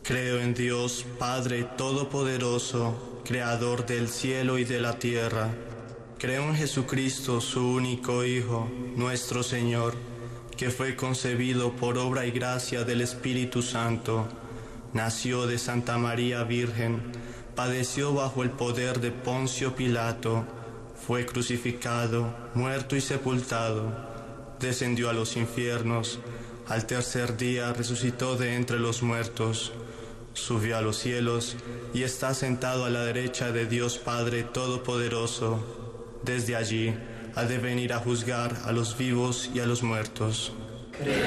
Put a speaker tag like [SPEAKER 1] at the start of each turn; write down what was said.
[SPEAKER 1] Creo en Dios, Padre Todopoderoso, Creador del cielo y de la tierra. Creo en Jesucristo, su único Hijo, nuestro Señor, que fue concebido por obra y gracia del Espíritu Santo. Nació de Santa María Virgen, padeció bajo el poder de Poncio Pilato, fue crucificado, muerto y sepultado, descendió a los infiernos, al tercer día resucitó de entre los muertos, subió a los cielos y está sentado a la derecha de Dios Padre Todopoderoso. Desde allí ha de venir a juzgar a los vivos y a los muertos.